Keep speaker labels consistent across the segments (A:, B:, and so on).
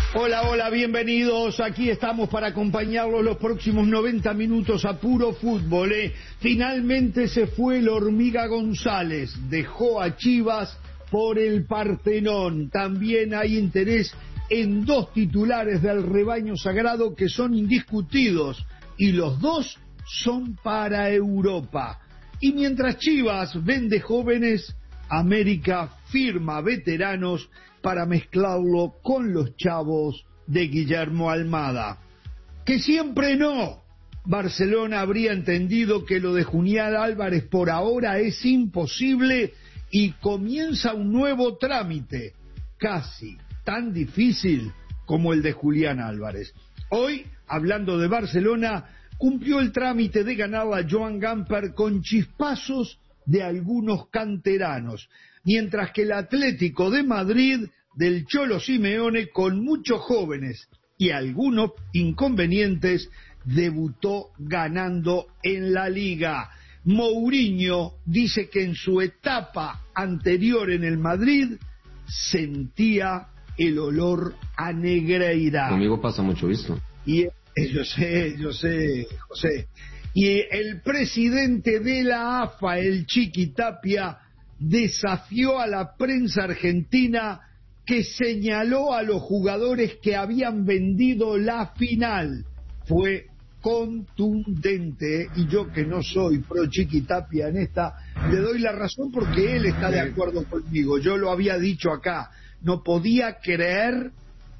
A: Hola, hola, bienvenidos. Aquí estamos para acompañarlos los próximos 90 minutos a puro fútbol. Finalmente se fue el Hormiga González, dejó a Chivas por el Partenón. También hay interés en dos titulares del rebaño sagrado que son indiscutidos y los dos son para Europa. Y mientras Chivas vende jóvenes, América firma veteranos para mezclarlo con los chavos de Guillermo Almada. Que siempre no. Barcelona habría entendido que lo de Julián Álvarez por ahora es imposible y comienza un nuevo trámite, casi tan difícil como el de Julián Álvarez. Hoy, hablando de Barcelona, cumplió el trámite de ganar a Joan Gamper con chispazos de algunos canteranos, mientras que el Atlético de Madrid del Cholo Simeone, con muchos jóvenes y algunos inconvenientes, debutó ganando en la Liga. Mourinho dice que en su etapa anterior en el Madrid sentía el olor a Negreira.
B: Conmigo pasa mucho esto.
A: Y yo sé, José. Y el presidente de la AFA, el Chiqui Tapia, desafió a la prensa argentina que señaló a los jugadores que habían vendido la final. Fue contundente, y yo que no soy pro Chiqui Tapia en esta, le doy la razón porque él está de acuerdo conmigo. Yo lo había dicho acá, no podía creer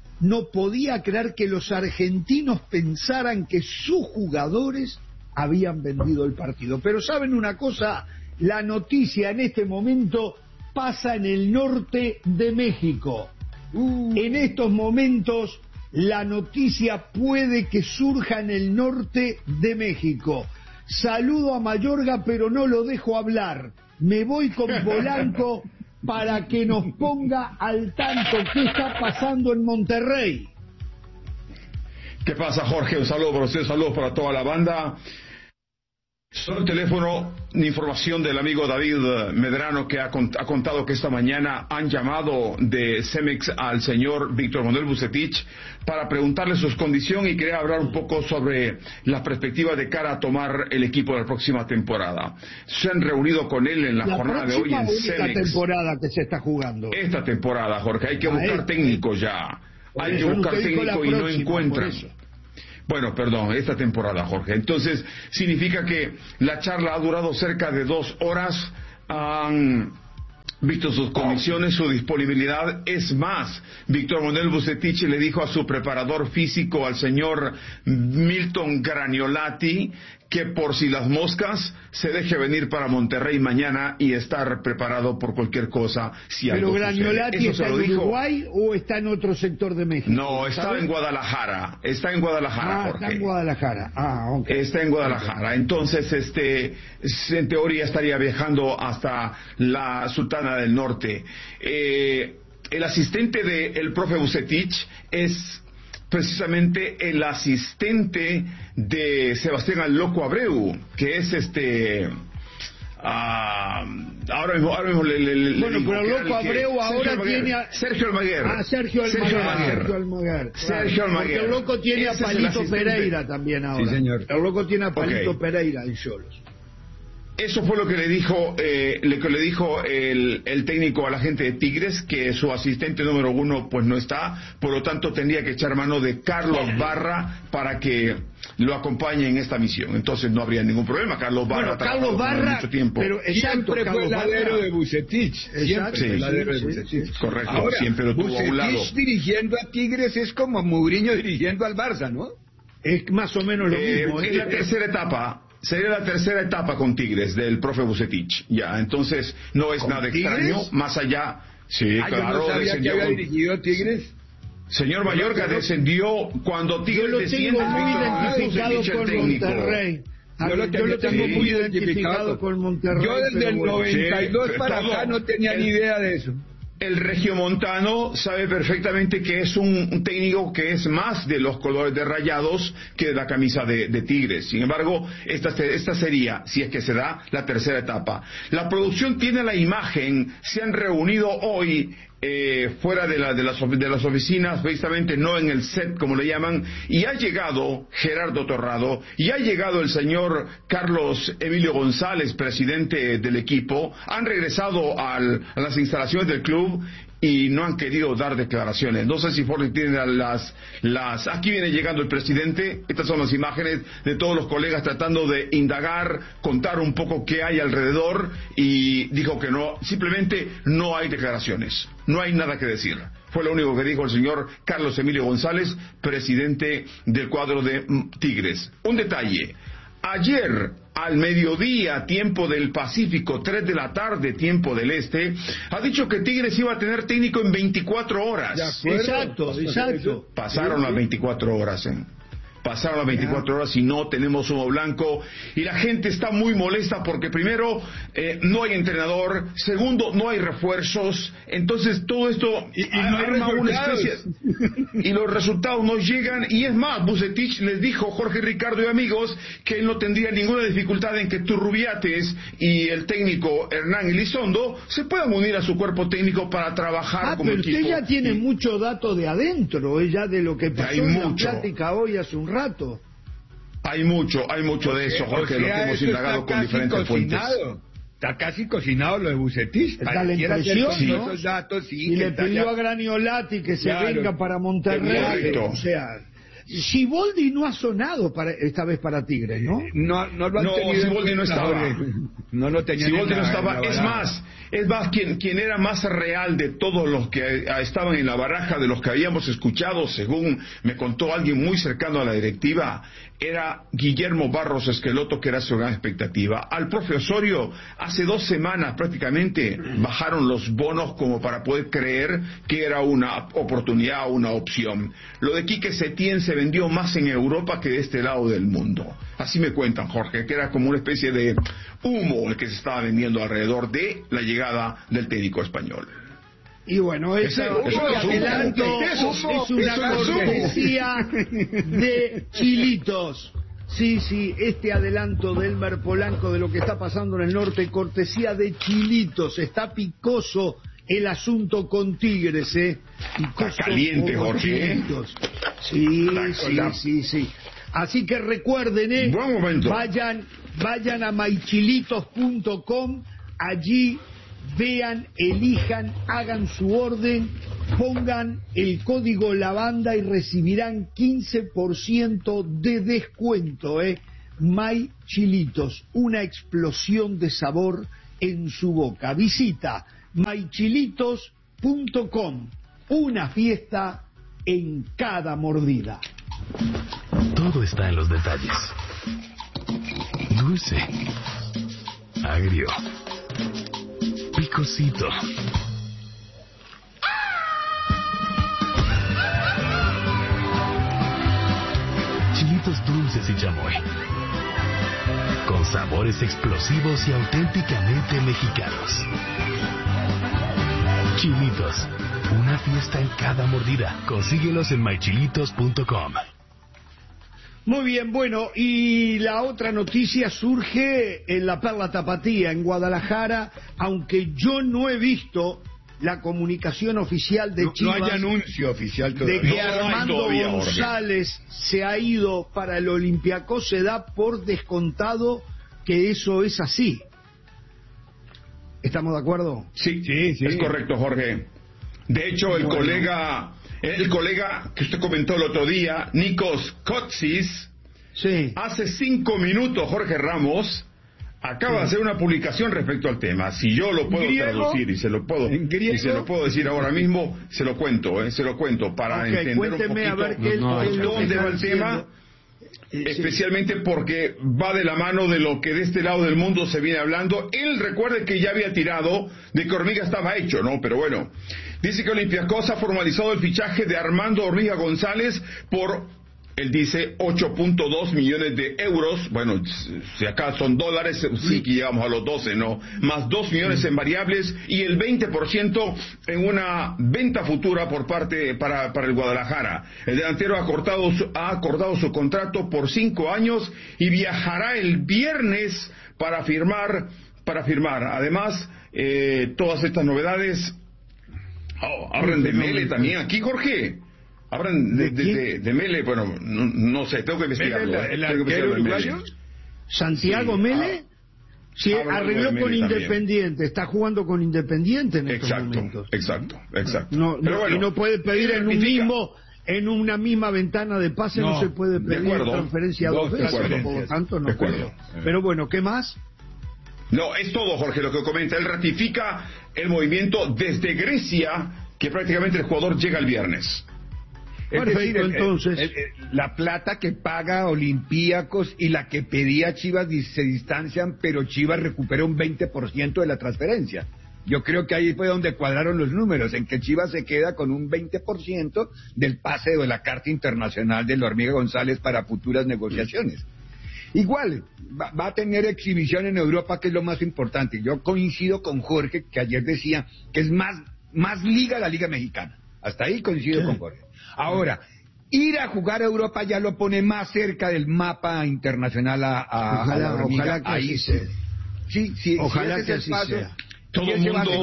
A: que los argentinos pensaran que sus jugadores habían vendido el partido. Pero ¿saben una cosa? La noticia en este momento pasa en el norte de México. En estos momentos la noticia puede que surja en el norte de México. Saludo a Mayorga, pero no lo dejo hablar. Me voy con Polanco para que nos ponga al tanto qué está pasando en Monterrey.
C: ¿Qué pasa, Jorge? Un saludo para usted, un saludo para toda la banda. Solo el teléfono de información del amigo David Medrano, que ha contado que esta mañana han llamado de Cemex al señor Víctor Manuel Vucetich para preguntarle su condición y quería hablar un poco sobre la perspectiva de cara a tomar el equipo de la próxima temporada. Se han reunido con él en la jornada de hoy en Cemex.
A: La temporada que se está jugando.
C: Esta temporada, Jorge, hay que buscar técnicos ya. Hay que buscar técnicos y no encuentran. Bueno, perdón, esta temporada, Jorge. Entonces, significa que la charla ha durado cerca de 2 horas, han visto sus condiciones, su disponibilidad. Es más, Víctor Manuel Vucetich le dijo a su preparador físico, al señor Milton Graniolati, que por si las moscas se deje venir para Monterrey mañana y estar preparado por cualquier cosa.
A: ¿Pero Graniolati está en Uruguay o está en otro sector de México?
C: No, está en Guadalajara. Está en Guadalajara, Jorge.
A: Está en Guadalajara. Okay.
C: Está en Guadalajara. Entonces, en teoría estaría viajando hasta la Sultana del Norte. El asistente del profe Vucetich es precisamente el asistente de Sebastián El Loco Abreu, que es ahora mismo
A: bueno, pero El Loco Abreu ahora tiene a
C: Sergio Almaguer.
A: Sergio Almaguer. Porque El Loco tiene a Palito Pereira también ahora.
C: Sí, señor.
A: El Loco tiene a Palito Pereira en Xolos.
C: Eso fue lo que le dijo el técnico a la gente de Tigres, que su asistente número 1 pues no está, por lo tanto tendría que echar mano de Carlos Barra para que lo acompañe en esta misión. Entonces no habría ningún problema. Carlos Barra
A: Carlos Barra mucho tiempo. Pero
D: siempre fue el ladero de Vucetich.
C: Correcto.
D: Ahora,
C: siempre lo tuvo a un lado.
D: Vucetich dirigiendo a Tigres es como Mourinho dirigiendo al Barça, ¿no?
A: Es más o menos lo mismo.
C: Es la tercera etapa. Sería la tercera etapa con Tigres del profe Vucetich. Ya, entonces no es nada extraño, más allá. Sí, claro.
D: Yo no sabía que había dirigido Tigres.
C: Señor Mayorga descendió cuando Tigres desciende.
A: Yo lo tengo muy identificado con Monterrey. Yo lo tengo muy identificado con Monterrey.
D: Yo desde el 92 para acá no tenía ni idea de eso.
C: El regiomontano sabe perfectamente que es un técnico que es más de los colores de Rayados que de la camisa de Tigres. Sin embargo, esta sería, si es que se da, la tercera etapa. La producción tiene la imagen, se han reunido hoy fuera de las oficinas, precisamente no en el set como le llaman, y ha llegado Gerardo Torrado, y ha llegado el señor Carlos Emilio González, presidente del equipo. Han regresado a las instalaciones del club y no han querido dar declaraciones. No sé si Jorge tiene aquí viene llegando el presidente. Estas son las imágenes de todos los colegas tratando de indagar, contar un poco qué hay alrededor, y dijo que no, simplemente no hay declaraciones, no hay nada que decir. Fue lo único que dijo el señor Carlos Emilio González, presidente del cuadro de Tigres. Un detalle: ayer al mediodía, tiempo del Pacífico, 3 de la tarde, tiempo del Este, ha dicho que Tigres iba a tener técnico en 24 horas.
A: Exacto.
C: Pasaron las 24 horas, Pasaron las 24 horas y no tenemos humo blanco, y la gente está muy molesta porque primero no hay entrenador, segundo no hay refuerzos, entonces todo esto arma una especie y los resultados no llegan. Y es más, Vucetich les dijo, Jorge, Ricardo y amigos, que él no tendría ninguna dificultad en que Turrubiates y el técnico Hernán Elizondo se puedan unir a su cuerpo técnico para trabajar como
A: pero
C: equipo.
A: Usted ya tiene mucho dato de adentro, ya de lo que pasó en la plática hoy hace un rato.
C: Hay mucho de eso, Jorge, lo que hemos indagado con diferentes fuentes.
D: Está casi cocinado lo de Vucetich.
A: Está la impresión,
D: sí,
A: ¿no?
D: Esos datos, sí,
A: y le pidió a Graniolati que se venga para Monterrey. O sea, Siboldi no ha sonado esta vez para Tigres, ¿no?
D: No lo han tenido.
C: Siboldi no estaba.
D: No lo tenía.
C: Siboldi no estaba. Es más, quien era más real de todos los que estaban en la baraja, de los que habíamos escuchado, según me contó alguien muy cercano a la directiva, era Guillermo Barros Esqueloto, que era su gran expectativa. Al profe Osorio, hace 2 semanas prácticamente, bajaron los bonos como para poder creer que era una oportunidad, una opción. Lo de Quique Setién se vendió más en Europa que de este lado del mundo. Así me cuentan, Jorge, que era como una especie de humo el que se estaba vendiendo alrededor de la llegada del técnico español.
A: Y bueno, este adelanto es una cortesía de Chilitos. Sí, este adelanto de Elmer Polanco de lo que está pasando en el norte, cortesía de Chilitos. Está picoso el asunto con Tigres,
C: Está caliente, Jorge.
A: Sí. Así que recuerden, vayan a mychilitos.com, allí vean, elijan, hagan su orden, pongan el código lavanda y recibirán 15% de descuento. My Chilitos, una explosión de sabor en su boca. Visita mychilitos.com, una fiesta en cada mordida.
B: Todo está en los detalles. Dulce, agrio, picosito. Chilitos dulces y chamoy, con sabores explosivos y auténticamente mexicanos. Chilitos, una fiesta en cada mordida. Consíguelos en mychilitos.com.
A: Muy bien, bueno, y la otra noticia surge en la Perla Tapatía, en Guadalajara, aunque yo no he visto la comunicación oficial de Chivas.
D: No hay anuncio oficial todavía.
A: De que Armando González se ha ido para el Olympiacos, se da por descontado que eso es así. ¿Estamos de acuerdo?
C: Sí, es correcto, Jorge. De hecho, el colega que usted comentó el otro día, Nikos Kotsis, hace 5 minutos, Jorge Ramos, acaba de hacer una publicación respecto al tema. Si yo lo puedo traducir y se lo puedo decir ahora mismo, se lo cuento para entender un poquito
A: a ver
C: dónde va el tema. Especialmente porque va de la mano de lo que de este lado del mundo se viene hablando. Él recuerde que ya había tirado de que Hormiga estaba hecho, ¿no? Pero bueno, dice que Olympiacos ha formalizado el fichaje de Armando Hormiga González por, él dice, 8.2 millones de euros. Bueno, si acá son dólares, sí que llegamos a los 12, ¿no? Más 2 millones en variables y el 20% en una venta futura por parte para el Guadalajara. El delantero ha acordado su contrato por 5 años y viajará el viernes para firmar. Además, todas estas novedades Hablan de Mele también aquí, Jorge. Hablan de Mele, bueno, no sé, tengo que investigarlo.
D: ¿El arquero uruguayo?
A: Santiago Mele. Sí, arregló con Independiente, también. Está jugando con Independiente en estos momentos.
C: Exacto.
A: Y no puede pedir en una misma ventana de pase, no se puede pedir transferencia dos veces, por lo tanto no puede. Pero bueno, ¿qué más?
C: No, es todo, Jorge, lo que comenta. Él ratifica el movimiento desde Grecia, que prácticamente el jugador llega el viernes.
D: Perfecto, entonces la plata que paga Olympiacos y la que pedía Chivas se distancian, pero Chivas recupera un 20% de la transferencia. Yo creo que ahí fue donde cuadraron los números, en que Chivas se queda con un 20% del pase de la carta internacional de la Hormiga González para futuras negociaciones. Igual, va a tener exhibición en Europa, que es lo más importante. Yo coincido con Jorge, que ayer decía que es más liga la Liga Mexicana. Hasta ahí coincido con Jorge. Ahora, ir a jugar a Europa ya lo pone más cerca del mapa internacional a la Hormiga.
A: Ojalá que ahí sea.
D: Sí,
A: ojalá que así sea.
C: Todo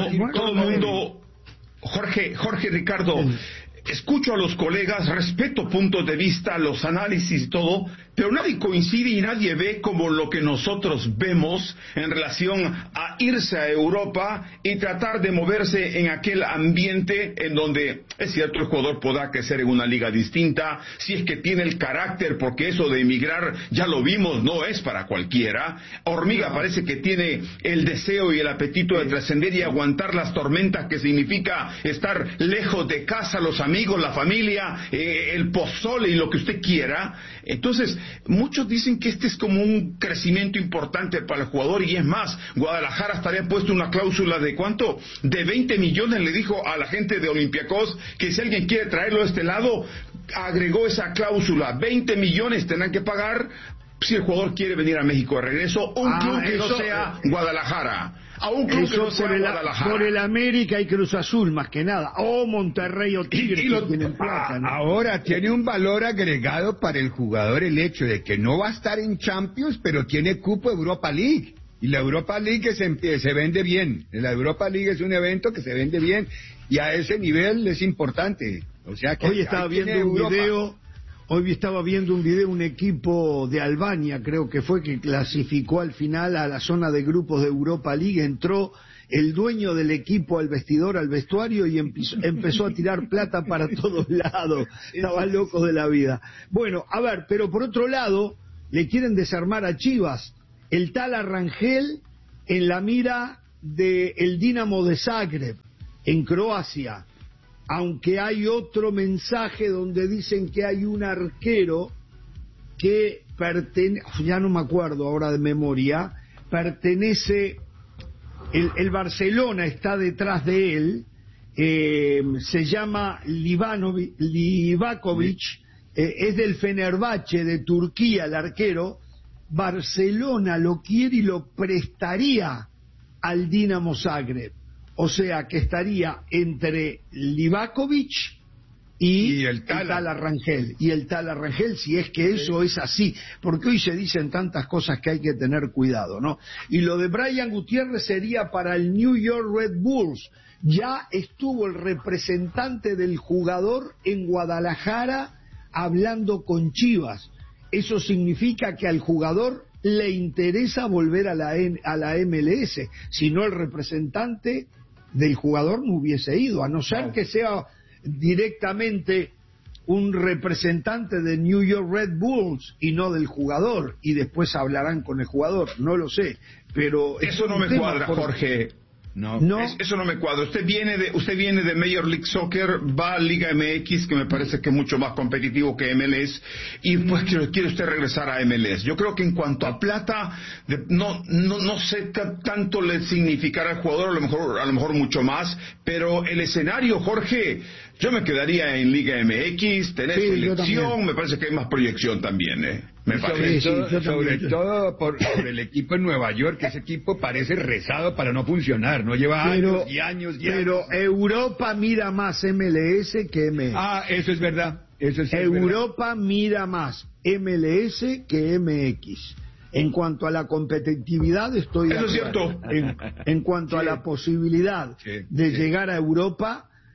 C: el mundo, Jorge, Ricardo, escucho a los colegas, respeto puntos de vista, los análisis y todo, pero nadie coincide y nadie ve como lo que nosotros vemos en relación a irse a Europa y tratar de moverse en aquel ambiente en donde, es cierto, el jugador podrá crecer en una liga distinta, si es que tiene el carácter, porque eso de emigrar, ya lo vimos, no es para cualquiera. Hormiga parece que tiene el deseo y el apetito de trascender y aguantar las tormentas que significa estar lejos de casa, los amigos, la familia, el pozole y lo que usted quiera. Entonces, muchos dicen que este es como un crecimiento importante para el jugador, y es más, Guadalajara estaría puesto una cláusula de ¿cuánto? De 20 millones, le dijo a la gente de Olympiacos que si alguien quiere traerlo de este lado, agregó esa cláusula, 20 millones tendrán que pagar si el jugador quiere venir a México de regreso, un club que no sea Guadalajara. A un club que no sea Guadalajara.
A: Por el América y Cruz Azul, más que nada. O Monterrey o Tigres que tienen plata, ¿no?
D: Ahora, tiene un valor agregado para el jugador el hecho de que no va a estar en Champions, pero tiene cupo Europa League. Y la Europa League se vende bien. La Europa League es un evento que se vende bien. Y a ese nivel es importante. O sea que
A: hoy estaba viendo un video, un equipo de Albania, creo que fue, que clasificó al final a la zona de grupos de Europa League. Entró el dueño del equipo al vestidor, al vestuario, y empezó a tirar plata para todos lados. Estaba loco de la vida. Bueno, a ver, pero por otro lado, le quieren desarmar a Chivas. El tal Arrangel en la mira del Dinamo de Zagreb, en Croacia. Aunque hay otro mensaje donde dicen que hay un arquero que ya no me acuerdo ahora de memoria, pertenece, el Barcelona está detrás de él, se llama Livakovic, es del Fenerbahce de Turquía el arquero. Barcelona lo quiere y lo prestaría al Dinamo Zagreb. O sea que estaría entre Livakovic y el tal Arrangel. Y el tal Arrangel, si es que eso es así. Porque hoy se dicen tantas cosas que hay que tener cuidado, ¿no? Y lo de Brian Gutiérrez sería para el New York Red Bulls. Ya estuvo el representante del jugador en Guadalajara hablando con Chivas. Eso significa que al jugador le interesa volver a la MLS. Si no, el representante del jugador no hubiese ido, a no ser que sea directamente un representante de New York Red Bulls y no del jugador, y después hablarán con el jugador, no lo sé, pero
C: eso no me cuadra, Jorge. No. Eso no me cuadra. Usted viene de Major League Soccer, va a Liga MX, que me parece que es mucho más competitivo que MLS, y pues quiere usted regresar a MLS. Yo creo que en cuanto a plata, no sé qué tanto le significará al jugador, a lo mejor mucho más, pero el escenario, Jorge, yo me quedaría en Liga MX, tener selección, me parece que hay más proyección también, me parece.
D: Sobre todo por el equipo en Nueva York, que ese equipo parece rezado para no funcionar, no lleva años y años.
A: Pero Europa mira más MLS que MX.
D: Eso es verdad.
A: Europa mira más MLS que MX. En cuanto a la competitividad, estoy de acuerdo.
C: Eso es cierto.
A: En cuanto a la posibilidad de llegar a Europa,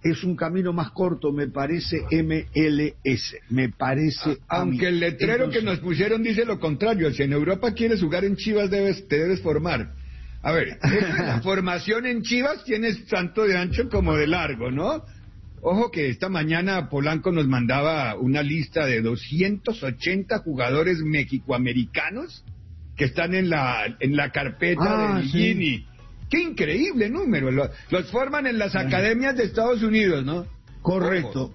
A: es un camino más corto, me parece, MLS. Me parece.
D: Aunque el letrero que nos pusieron dice lo contrario. Si en Europa quieres jugar en Chivas, te debes formar. A ver, la formación en Chivas tienes tanto de ancho como de largo, ¿no? Ojo que esta mañana Polanco nos mandaba una lista de 280 jugadores mexicoamericanos que están en la carpeta de Ligini. Sí. ¡Qué increíble número! Los forman en las academias de Estados Unidos, ¿no?
A: Correcto.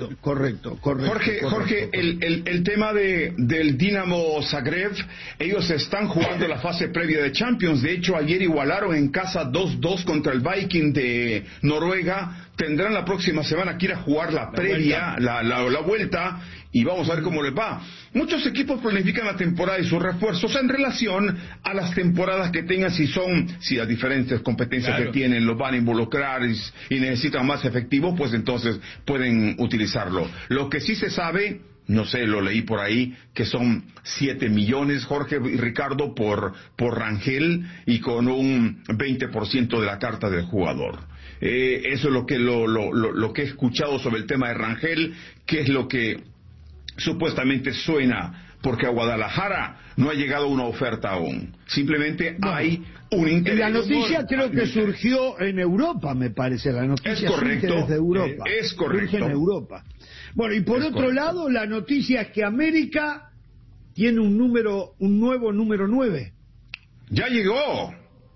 C: Jorge, el tema del Dinamo Zagreb, ellos están jugando la fase previa de Champions. De hecho, ayer igualaron en casa 2-2 contra el Viking de Noruega. Tendrán la próxima semana que ir a jugar la previa, la vuelta, y vamos a ver cómo les va. Muchos equipos planifican la temporada y sus refuerzos en relación a las temporadas que tengan, si las diferentes competencias que tienen los van a involucrar y necesitan más efectivos, pues entonces pueden utilizarlo. Lo que sí se sabe, no sé, lo leí por ahí, que son 7 millones, Jorge y Ricardo, por Rangel, y con un 20% de la carta del jugador. Eso es lo que he escuchado sobre el tema de Rangel, que es lo que supuestamente suena, porque a Guadalajara no ha llegado una oferta aún. Simplemente hay un interés.
A: La noticia creo que surgió en Europa, me parece. La noticia
C: es correcto,
A: desde Europa.
C: Es correcto.
A: Surge en Europa. Bueno, y por otro lado, la noticia es que América tiene un nuevo número 9.
C: ¡Ya llegó!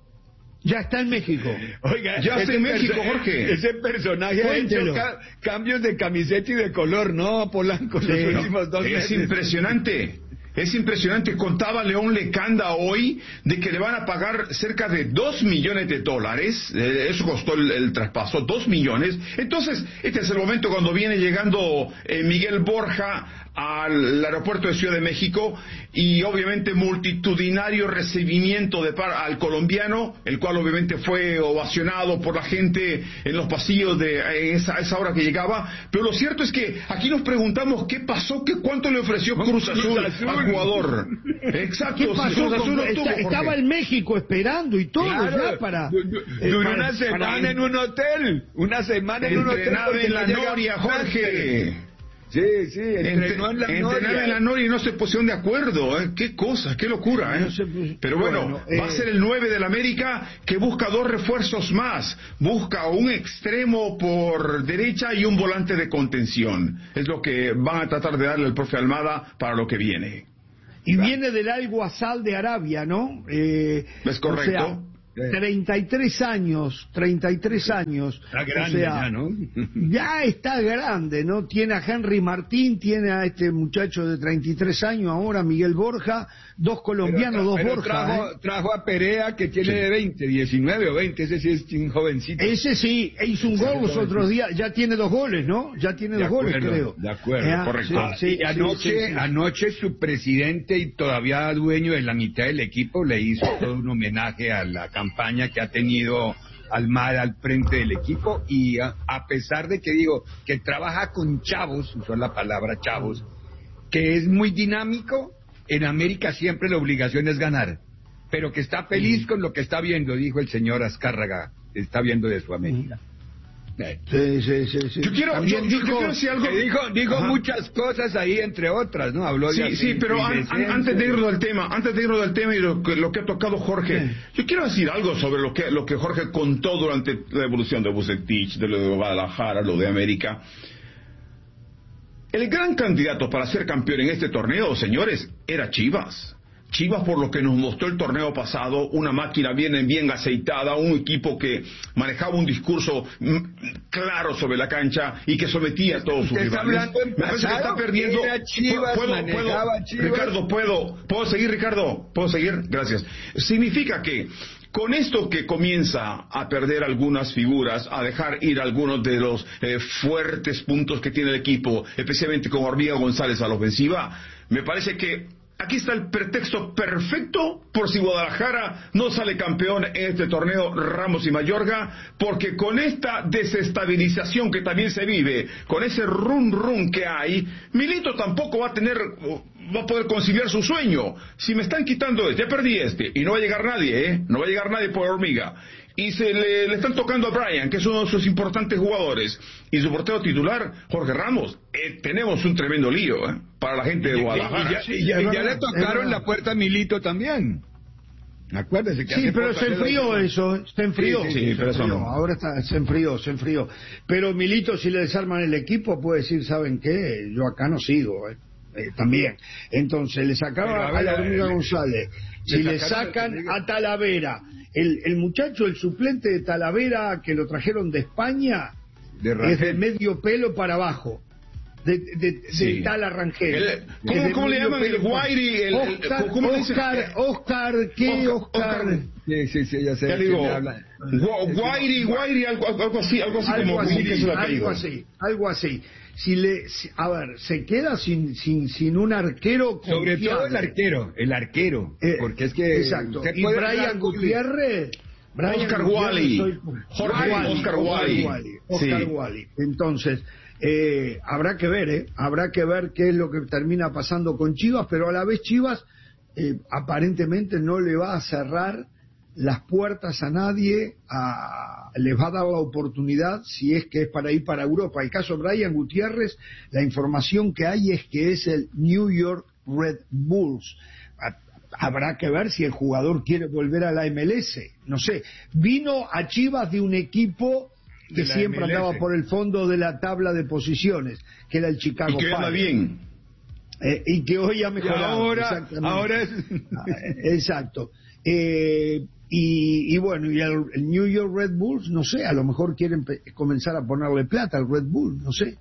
A: Ya está en México.
D: Oiga,
C: ya está en México, Jorge.
D: Ese personaje ha hecho cambios de camiseta y de color, ¿no, Polanco? Los últimos 2 meses.
C: Es impresionante. Es impresionante. Contaba León Lecanda hoy de que le van a pagar cerca de $2 millones. Eso costó el traspaso, 2 millones. Entonces, este es el momento cuando viene llegando Miguel Borja al aeropuerto de Ciudad de México, y obviamente multitudinario recibimiento al colombiano, el cual obviamente fue ovacionado por la gente en los pasillos de esa hora que llegaba. Pero lo cierto es que aquí nos preguntamos qué pasó, cuánto le ofreció Cruz Azul al jugador. Exacto.
A: ¿Qué pasó? Estaba en México esperando y todo, ya para...
D: Duró una semana en un hotel.
C: Entrenaba en la Noria, Jorge.
D: Sí, entrenó en la
C: Noria y no se pusieron de acuerdo, ¿eh? Qué cosa, qué locura, ¿eh? Pero bueno, va a ser el 9 del América, que busca 2 refuerzos más. Busca un extremo por derecha y un volante de contención. Es lo que van a tratar de darle al profe Almada para lo que viene.
A: Y viene del Al Ghazal de Arabia, ¿no?
C: Es correcto.
A: O sea, 33 años.
D: Está grande, ya, ¿no?
A: Ya está grande, ¿no? Tiene a Henry Martín, tiene a este muchacho de 33 años ahora, Miguel Borja, 2 colombianos, 2 Borja.
D: Trajo a Perea, que tiene de 19 o 20, ese sí es un jovencito.
A: Ese sí, hizo un gol los otros días, ya tiene 2 goles, ¿no? Ya tiene 2 goles, creo.
D: De acuerdo,
C: correcto.
D: Sí, anoche su presidente y todavía dueño de la mitad del equipo le hizo todo un homenaje a la campaña que ha tenido Almada al frente del equipo, y a pesar de que que trabaja con chavos, usó la palabra chavos, que es muy dinámico, en América siempre la obligación es ganar, pero que está feliz con lo que está viendo, dijo el señor Azcárraga, está viendo de su América.
A: Sí.
C: Yo quiero decir algo.
D: Dijo muchas cosas ahí, entre otras, ¿no? Habló de
C: pero antes de irnos del tema y lo que ha tocado Jorge, yo quiero decir algo sobre lo que Jorge contó durante la evolución de Vucetich, de lo de Guadalajara, lo de América. El gran candidato para ser campeón en este torneo, señores, era Chivas. Chivas, por lo que nos mostró el torneo pasado, una máquina bien aceitada, un equipo que manejaba un discurso claro sobre la cancha y que sometía a todos sus rivales. Me parece que está perdiendo. Ricardo, ¿puedo seguir, Ricardo? ¿Puedo seguir? Gracias. Significa que con esto que comienza a perder algunas figuras, a dejar ir algunos de los fuertes puntos que tiene el equipo, especialmente con Hormiga González a la ofensiva, me parece que aquí está el pretexto perfecto por si Guadalajara no sale campeón en este torneo, Ramos y Mayorga, porque con esta desestabilización que también se vive, con ese rum que hay, Milito tampoco va a poder conciliar su sueño. Si me están quitando ya perdí y no va a llegar nadie, no va a llegar nadie por Hormiga. y le están tocando a Brian, que es uno de sus importantes jugadores, y su portero titular, Jorge Ramos. Tenemos un tremendo lío para la gente de Guadalajara.
D: Y ya le tocaron la puerta a Milito también. Acuérdese que
A: sí, pero se enfrió eso, se enfrió.
C: Sí, pero eso no.
A: Ahora se enfrió. Pero Milito, si le desarman el equipo, puede decir, ¿saben qué? Yo acá no sigo, también. Entonces, le sacaron a la Hormiga González. Si le sacan a Talavera, el muchacho, el suplente de Talavera, que lo trajeron de España, es de medio pelo para abajo. De tal Rangel.
C: ¿Cómo le llaman? El Guairi,
A: Oscar, ¿qué? Oscar.
D: Sí, ya sé.
C: Ya digo, Guairi, algo
A: así. A ver, se queda sin un arquero confiable.
D: Sobre todo el arquero, porque es que...
A: Exacto. Y Brian Gutiérrez...
C: Oscar Wally. Oscar
A: Wally. Entonces... habrá que ver qué es lo que termina pasando con Chivas, pero a la vez Chivas aparentemente no le va a cerrar las puertas a nadie, les va a dar la oportunidad si es que es para ir para Europa. El caso de Brian Gutiérrez, la información que hay es que es el New York Red Bulls. Habrá que ver si el jugador quiere volver a la MLS, no sé. Vino a Chivas de un equipo que siempre andaba por el fondo de la tabla de posiciones, que era el Chicago Fire.
C: Y que anda bien.
A: Y que hoy ha mejorado.
D: Ahora es...
A: Exacto. Y bueno, y el New York Red Bulls, no sé, a lo mejor quieren comenzar a ponerle plata al Red Bull, no sé.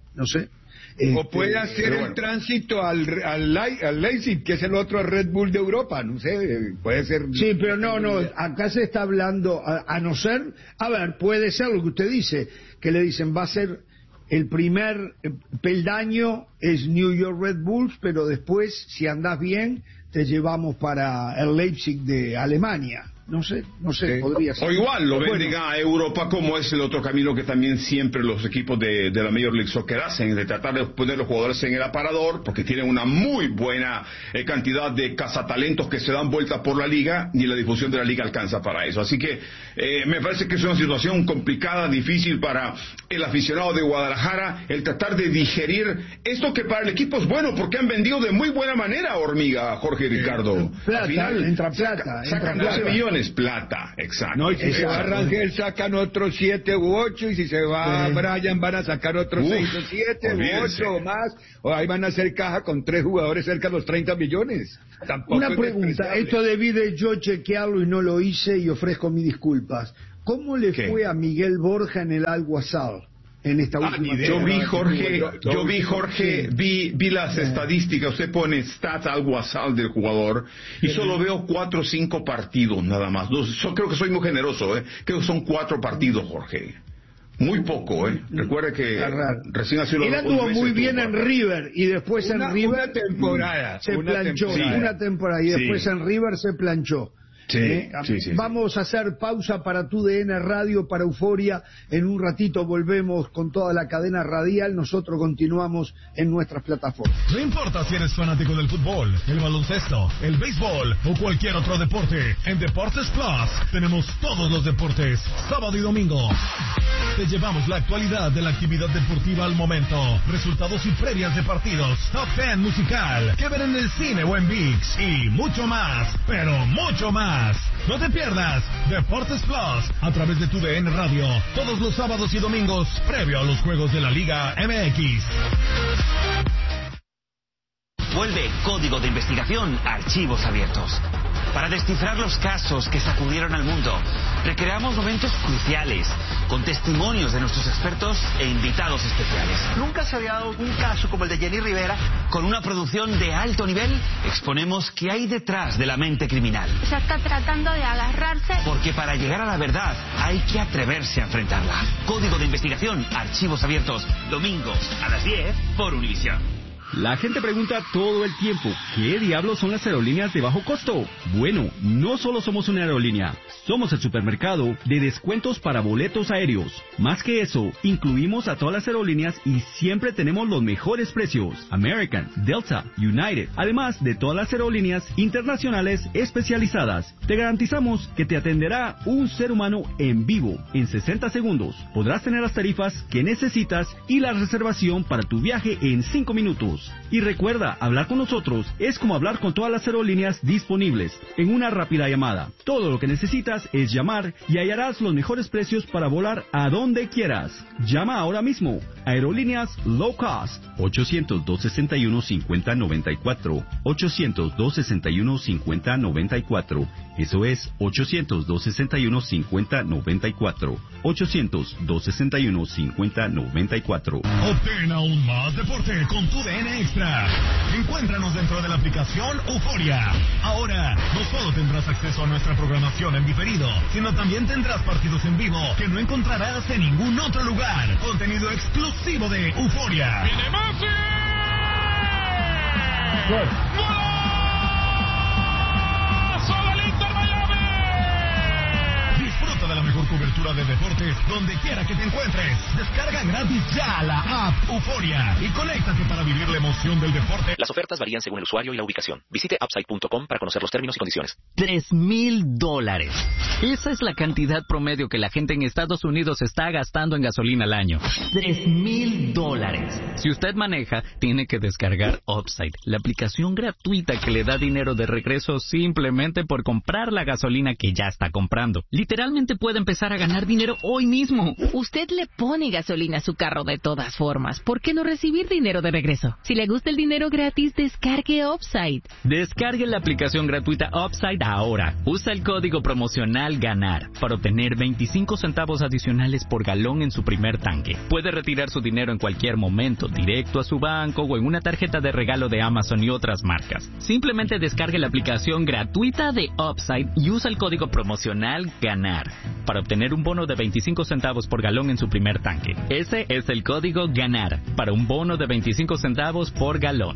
D: O puede hacer el tránsito al Leipzig, que es el otro Red Bull de Europa, no sé, puede ser...
A: Sí, pero no, acá se está hablando, a no ser, a ver, puede ser lo que usted dice, que le dicen va a ser el primer peldaño es New York Red Bulls, pero después, si andás bien, te llevamos para el Leipzig de Alemania. No sé, podría ser.
C: O igual lo venden a Europa, como es el otro camino que también siempre los equipos de la Major League Soccer hacen, de tratar de poner los jugadores en el aparador, porque tienen una muy buena cantidad de cazatalentos que se dan vueltas por la liga, y la difusión de la liga alcanza para eso. Así que me parece que es una situación complicada, difícil para el aficionado de Guadalajara, el tratar de digerir esto que para el equipo es bueno, porque han vendido de muy buena manera, Hormiga, Jorge y Ricardo.
A: Plata,
C: al final,
A: entra plata.
C: Sacan 12 millones. Plata, exacto.
D: No, y si se va Rangel sacan otros 7 u 8, y si se va Brian van a sacar otros 6 o 7 u 8 o más, o ahí van a hacer caja con 3 jugadores cerca de los 30 millones. Tampoco
A: una pregunta, esto debí de yo chequearlo y no lo hice y ofrezco mis disculpas. ¿Cómo le fue a Miguel Borja en el Alguazal? En esta última
C: yo vi Jorge, vi las estadísticas. Usted pone stats Alguazal del jugador y solo veo 4 o 5 partidos nada más. Creo que soy muy generoso, creo que son 4 partidos, Jorge. Muy poco, Recuerde que recién ha sido...
A: Él anduvo muy bien en River y después en River
D: una temporada
A: se planchó. Una temporada y después en River se planchó.
C: Sí.
A: Vamos a hacer pausa para TUDN Radio, para Euforia. En un ratito volvemos con toda la cadena radial. Nosotros continuamos en nuestras plataformas.
B: No importa si eres fanático del fútbol, el baloncesto, el béisbol o cualquier otro deporte. En Deportes Plus tenemos todos los deportes, sábado y domingo. Te llevamos la actualidad de la actividad deportiva al momento, resultados y previas de partidos, top 10 musical, que ver en el cine o en ViX y mucho más, pero mucho más. No te pierdas Deportes Plus a través de TUDN Radio todos los sábados y domingos previo a los juegos de la Liga MX.
E: Vuelve Código de Investigación Archivos Abiertos. Para descifrar los casos que sacudieron al mundo, recreamos momentos cruciales con testimonios de nuestros expertos e invitados especiales.
F: Nunca se había dado un caso como el de Jenny Rivera.
E: Con una producción de alto nivel, exponemos qué hay detrás de la mente criminal.
G: Se está tratando de agarrarse.
E: Porque para llegar a la verdad hay que atreverse a enfrentarla. Código de Investigación Archivos Abiertos, domingos a las 10 por Univisión.
H: La gente pregunta todo el tiempo, ¿qué diablos son las aerolíneas de bajo costo? Bueno, no solo somos una aerolínea, somos el supermercado de descuentos para boletos aéreos. Más que eso, incluimos a todas las aerolíneas y siempre tenemos los mejores precios. American, Delta, United, además de todas las aerolíneas internacionales especializadas. Te garantizamos que te atenderá un ser humano en vivo en 60 segundos. Podrás tener las tarifas que necesitas y la reservación para tu viaje en 5 minutos. Y recuerda, hablar con nosotros es como hablar con todas las aerolíneas disponibles en una rápida llamada. Todo lo que necesitas es llamar y hallarás los mejores precios para volar a donde quieras. Llama ahora mismo. Aerolíneas Low Cost. 800-261-5094. 800-261-5094. Eso es 800-261-5094. 800-261-5094.
B: Obtén aún más deporte con tu DN Extra. Encuéntranos dentro de la aplicación Euforia. Ahora, no solo tendrás acceso a nuestra programación en diferido, sino también tendrás partidos en vivo que no encontrarás en ningún otro lugar. Contenido exclusivo de Euforia.
I: ¡Viene Messi! ¡Gol!
B: Disfruta de la mejor cobertura de deportes donde quiera que te encuentres. Descarga gratis ya la app Euforia y conéctate para vivir la emoción del deporte.
J: Las ofertas varían según el usuario y la ubicación. Visite upside.com para conocer los términos y condiciones.
K: $3,000. Esa es la cantidad promedio que la gente en Estados Unidos está gastando en gasolina al año. $3,000. Si usted maneja, tiene que descargar Upside, la aplicación gratuita que le da dinero de regreso simplemente por comprar la gasolina que ya está comprando. Literalmente puede empezar a ganar dinero hoy mismo.
L: Usted le pone gasolina a su carro de todas formas. ¿Por qué no recibir dinero de regreso? Si le gusta el dinero gratis, descargue Upside.
K: Descargue la aplicación gratuita Upside ahora. Usa el código promocional GANAR para obtener 25 centavos adicionales por galón en su primer tanque. Puede retirar su dinero en cualquier momento, directo a su banco o en una tarjeta de regalo de Amazon y otras marcas. Simplemente descargue la aplicación gratuita de Upside y usa el código promocional GANAR para obtener un bono de 25 centavos por galón en su primer tanque. Ese es el código GANAR para un bono de 25 centavos por galón.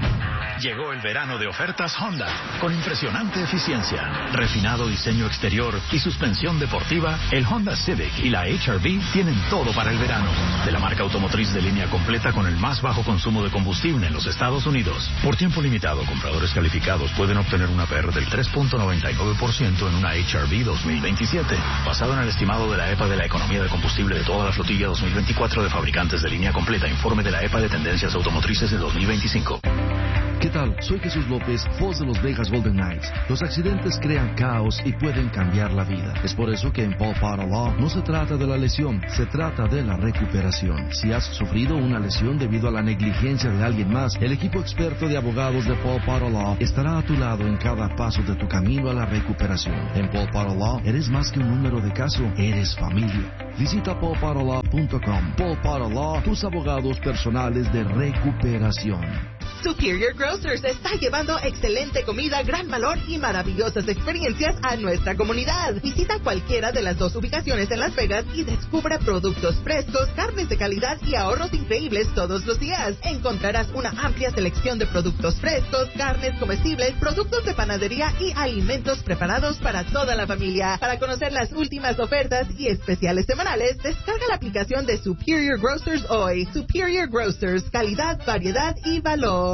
M: Llegó el verano de ofertas Honda, con impresionante eficiencia, refinado diseño exterior y suspensión deportiva. El Honda Civic y la HR-V tienen todo para el verano. De la marca automotriz de línea completa con el más bajo consumo de combustible en los Estados Unidos. Por tiempo limitado, compradores calificados pueden obtener una APR del 3.99% en una HR-V 2027, basado en el estimado de la EPA de la economía de combustible de toda la flotilla 2024 de fabricantes de línea completa. Informe de la EPA de tendencias automotrices de 2025.
N: ¿Qué tal? Soy Jesús López, voz de los Vegas Golden Knights. Los accidentes crean caos y pueden cambiar la vida. Es por eso que en Paul Potter Law no se trata de la lesión, se trata de la recuperación. Si has sufrido una lesión debido a la negligencia de alguien más, el equipo experto de abogados de Paul Potter Law estará a tu lado en cada paso de tu camino a la recuperación. En Paul Potter Law eres más que un número de caso, eres familia. Visita paulpotterlaw.com. Paul Potter Law, tus abogados personales de recuperación.
O: Superior Grocers está llevando excelente comida, gran valor y maravillosas experiencias a nuestra comunidad. Visita cualquiera de las dos ubicaciones en Las Vegas y descubra productos frescos, carnes de calidad y ahorros increíbles todos los días. Encontrarás una amplia selección de productos frescos, carnes comestibles, productos de panadería y alimentos preparados para toda la familia. Para conocer las últimas ofertas y especiales semanales, descarga la aplicación de Superior Grocers hoy. Superior Grocers, calidad, variedad y valor.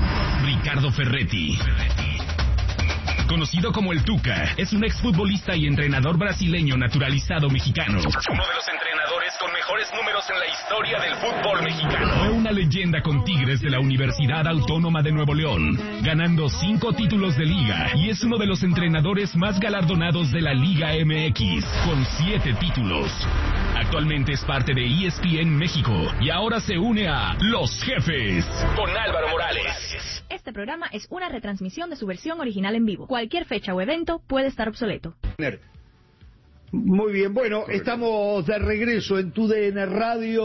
P: Ricardo Ferretti, conocido como el Tuca, es un exfutbolista y entrenador brasileño naturalizado mexicano. Uno de los entrenadores con mejores números en la historia del fútbol mexicano. Fue una leyenda con Tigres de la Universidad Autónoma de Nuevo León, ganando 5 títulos de liga, y es uno de los entrenadores más galardonados de la Liga MX, con 7 títulos. Actualmente es parte de ESPN México y ahora se une a Los Jefes con Álvaro Morales.
Q: Este programa es una retransmisión de su versión original en vivo. Cualquier fecha o evento puede estar obsoleto.
A: Muy bien, bueno, estamos de regreso en TUDN Radio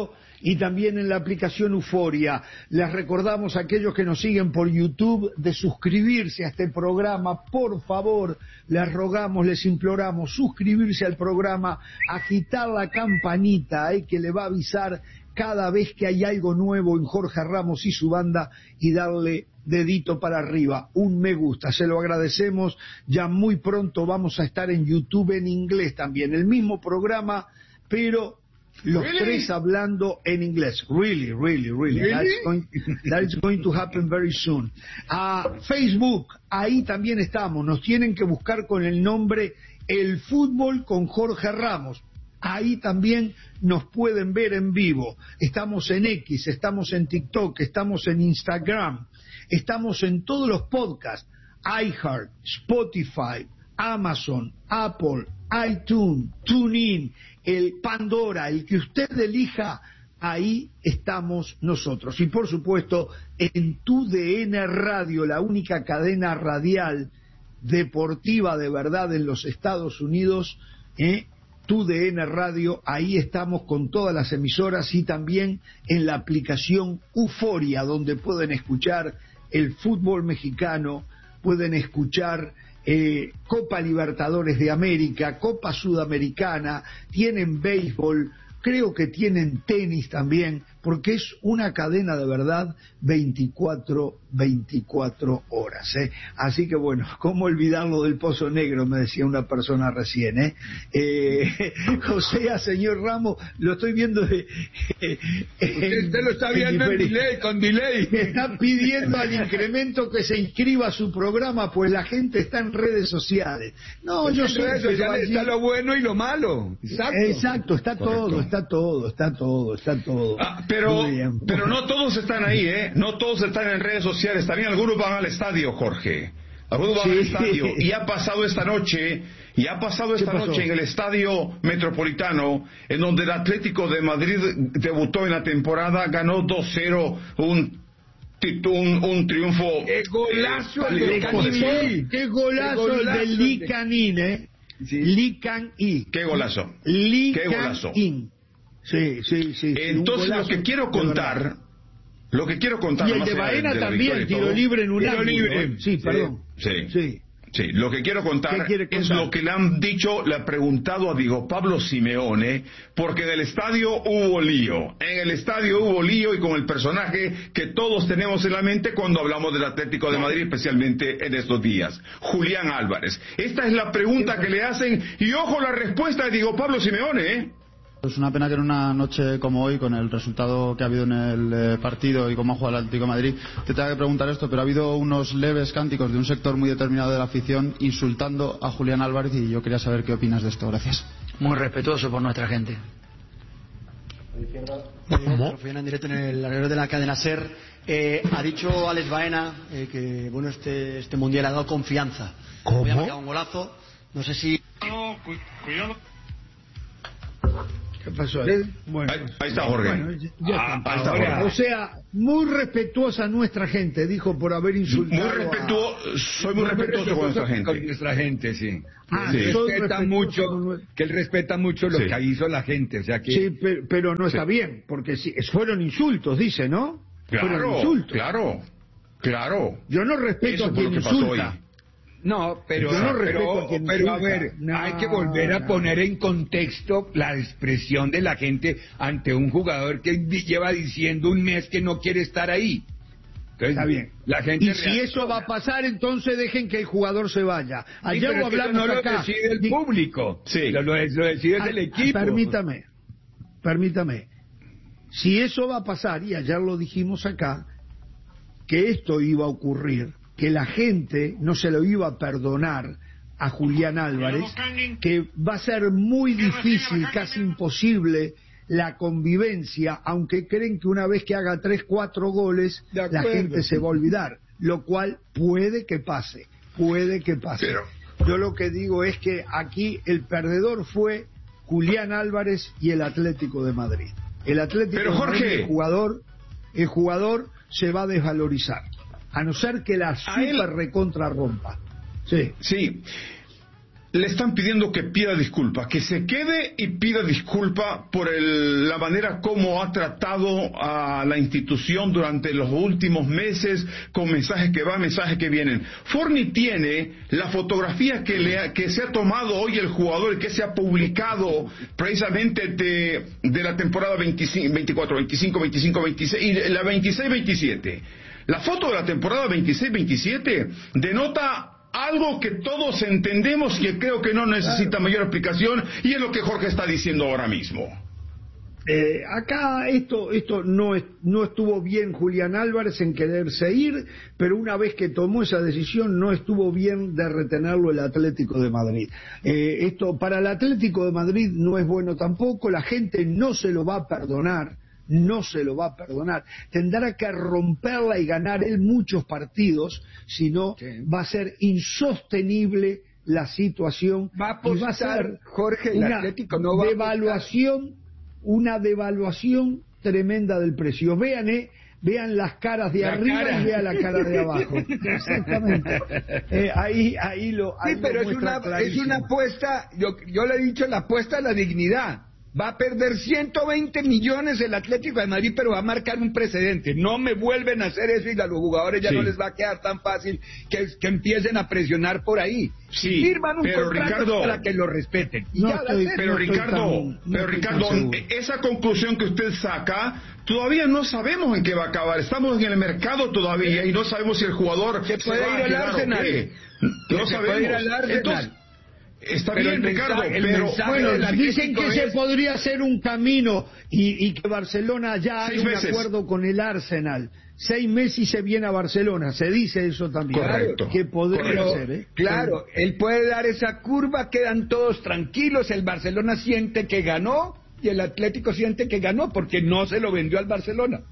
A: y también en la aplicación Euforia. Les recordamos a aquellos que nos siguen por YouTube de suscribirse a este programa. Por favor, les rogamos, les imploramos suscribirse al programa, agitar la campanita que le va a avisar cada vez que hay algo nuevo en Jorge Ramos y su banda, y darle dedito para arriba, un me gusta, se lo agradecemos. Ya muy pronto vamos a estar en YouTube en inglés también, el mismo programa, pero los tres hablando en inglés. Really? That is going to happen very soon. Facebook, ahí también estamos, nos tienen que buscar con el nombre El Fútbol con Jorge Ramos. Ahí también nos pueden ver en vivo. Estamos en X, estamos en TikTok, estamos en Instagram, estamos en todos los podcasts, iHeart, Spotify, Amazon, Apple, iTunes, TuneIn, el Pandora, el que usted elija, ahí estamos nosotros. Y por supuesto, en TUDN Radio, la única cadena radial deportiva de verdad en los Estados Unidos, TUDN Radio, ahí estamos con todas las emisoras, y también en la aplicación Euforia, donde pueden escuchar el fútbol mexicano, pueden escuchar Copa Libertadores de América, Copa Sudamericana, tienen béisbol, creo que tienen tenis también, porque es una cadena de verdad 24 horas. Así que bueno, ¿cómo olvidarlo del Pozo Negro? Me decía una persona recién. José, señor Ramos, lo estoy viendo. Usted
D: lo está viendo en delay, con delay.
A: Está pidiendo al incremento que se inscriba a su programa, pues la gente está en redes sociales. No, yo sé.
D: Redes sociales está lo bueno y lo malo.
A: Exacto, está todo.
C: Pero no todos están ahí, no todos están en redes sociales, también algunos van al estadio, Jorge. Algunos van al estadio, y ha pasado esta noche en el Estadio Metropolitano, en donde el Atlético de Madrid debutó en la temporada, ganó 2-0, un triunfo.
A: ¡Qué golazo el del Lee Can-in, Lee Can-in!
C: ¡Qué golazo!
A: ¡Qué golazo! Sí.
C: Entonces lo que quiero contar.
A: Y el de Baena también, tiro libre en un ángulo. Sí, perdón.
C: Sí, lo que quiero contar es lo que le han dicho, le ha preguntado a Diego Pablo Simeone, porque en el estadio hubo lío. Y con el personaje que todos tenemos en la mente cuando hablamos del Atlético de Madrid, especialmente en estos días. Julián Álvarez. Esta es la pregunta que le hacen, y ojo la respuesta de Diego Pablo Simeone,
I: Es una pena que en una noche como hoy, con el resultado que ha habido en el partido y cómo ha jugado el Atlético de Madrid, te tenga que preguntar esto, pero ha habido unos leves cánticos de un sector muy determinado de la afición insultando a Julián Álvarez, y yo quería saber qué opinas de esto. Gracias.
R: Muy respetuoso por nuestra gente.
S: Profesional en directo en el alrededor de la cadena SER. Ha dicho Alex Baena que bueno, este mundial ha dado confianza.
A: ¿Cómo?
S: Había marcado un golazo. No sé si...
A: Cuidado. ¿Qué pasó ahí?
C: Bueno, ahí está Jorge.
A: O sea, muy respetuosa nuestra gente, dijo, por haber insultado.
C: Soy muy respetuoso con nuestra gente.
D: Con nuestra gente, sí.
A: Sí.
D: Que él respeta mucho lo que hizo la gente. O sea que...
A: Sí, pero no está bien, porque fueron insultos, dice, ¿no? Fueron insultos.
C: Claro.
A: Yo no respeto a quien insulta.
D: No, pero a ver, hay que volver a poner en contexto la expresión de la gente ante un jugador que lleva diciendo un mes que no quiere estar ahí. Entonces,
A: está bien.
D: La gente
A: y si eso va a pasar, entonces dejen que el jugador se vaya. Ayer
D: lo hablamos no acá. Lo decide el público, lo decide el equipo.
A: Permítame. Si eso va a pasar, y ayer lo dijimos acá, que esto iba a ocurrir, que la gente no se lo iba a perdonar a Julián Álvarez, que va a ser muy difícil, casi imposible, la convivencia, aunque creen que una vez que haga 3-4 goles, la gente se va a olvidar, lo cual puede que pase. Pero yo lo que digo es que aquí el perdedor fue Julián Álvarez y el Atlético de Madrid. El Atlético de Madrid, el jugador se va a desvalorizar, a no ser que la super recontra rompa. Sí.
C: le están pidiendo que pida disculpas, que se quede y pida disculpa por la manera como ha tratado a la institución durante los últimos meses, con mensajes que van, mensajes que vienen. Forni tiene la fotografía que se ha tomado hoy el jugador, que se ha publicado precisamente de la temporada 24, 25, 25, 26 y la 26-27. La foto de la temporada 26-27 denota algo que todos entendemos y que creo que no necesita mayor explicación, y es lo que Jorge está diciendo ahora mismo.
A: Acá esto no estuvo bien Julián Álvarez en quererse ir, pero una vez que tomó esa decisión no estuvo bien de retenerlo el Atlético de Madrid. Esto para el Atlético de Madrid no es bueno tampoco, la gente no se lo va a perdonar. No se lo va a perdonar, tendrá que romperla y ganar él muchos partidos, si no va a ser insostenible la situación, y va a ser, Jorge, el Atlético no va una devaluación tremenda del precio. Vean las caras de arriba y vean la cara de abajo. Exactamente.
D: Pero es una apuesta, yo le he dicho, la apuesta a la dignidad. Va a perder 120 millones el Atlético de Madrid, pero va a marcar un precedente. No me vuelven a hacer eso y a los jugadores ya no les va a quedar tan fácil que empiecen a presionar por ahí.
C: Sí,
D: firman un contrato, Ricardo, para que lo respeten.
C: Pero Ricardo, esa conclusión que usted saca, todavía no sabemos en qué va a acabar. Estamos en el mercado todavía y no sabemos si el jugador
D: se puede ir al Arsenal.
C: No sabemos. Entonces, está bien, Ricardo, pero
A: bueno, dicen que se podría hacer un camino y que Barcelona ya hay un acuerdo con el Arsenal. 6 meses y se viene a Barcelona, se dice eso también.
C: Correcto.
A: Que podría ser,
D: Claro, él puede dar esa curva, quedan todos tranquilos, el Barcelona siente que ganó y el Atlético siente que ganó porque no se lo vendió al Barcelona.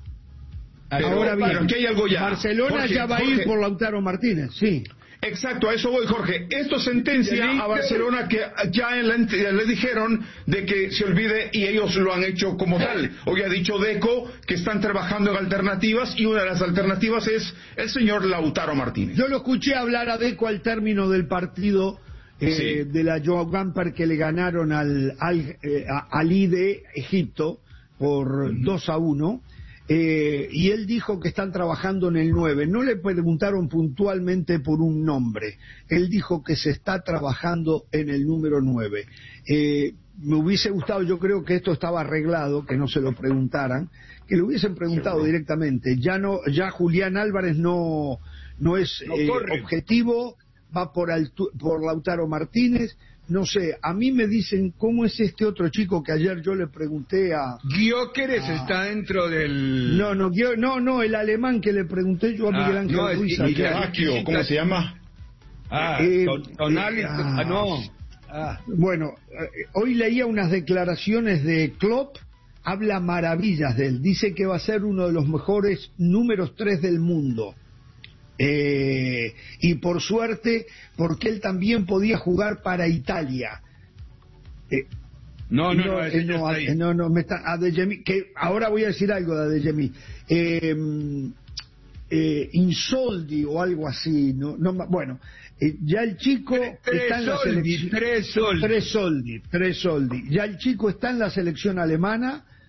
A: Ahora bien,
C: pero aquí hay algo ya.
A: Barcelona Jorge, ya va a ir por Lautaro Martínez, sí.
C: Exacto, a eso voy, Jorge. Esto sentencia a Barcelona que ya le dijeron de que se olvide, y ellos lo han hecho como tal. Hoy ha dicho Deco que están trabajando en alternativas, y una de las alternativas es el señor Lautaro Martínez.
A: Yo lo escuché hablar a Deco al término del partido de la Joao Gamper, que le ganaron al Ali de Egipto por 2-1. Y él dijo que están trabajando en el 9. No le preguntaron puntualmente por un nombre. Él dijo que se está trabajando en el número 9. Me hubiese gustado, yo creo que esto estaba arreglado, que no se lo preguntaran, que le hubiesen preguntado directamente. Ya Julián Álvarez no es objetivo, va por Lautaro Martínez. No sé, a mí me dicen, ¿cómo es este otro chico que ayer yo le pregunté a...
D: Gyökeres está dentro del...
A: No, el alemán que le pregunté yo a Miguel Ángel Ruiz.
C: ¿Cómo se llama?
A: Bueno, hoy leía unas declaraciones de Klopp, habla maravillas de él, dice que va a ser uno de los mejores números 3 del mundo. Y por suerte, porque él también podía jugar para Italia. Adeyemi, que ahora voy a decir algo de Adeyemi. Insoldi o algo así, ya el chico está en la selección. Tres soldi. Ya el chico está en la selección alemana.